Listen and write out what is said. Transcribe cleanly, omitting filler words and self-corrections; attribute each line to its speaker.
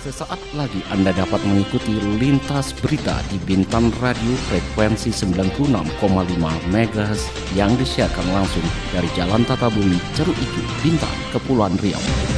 Speaker 1: Sesaat lagi Anda dapat mengikuti lintas berita di Bintan Radio frekuensi 96,5 MHz yang disiarkan langsung dari Jalan Tatabumi, Ceruk Ijo, Bintan, Kepulauan Riau.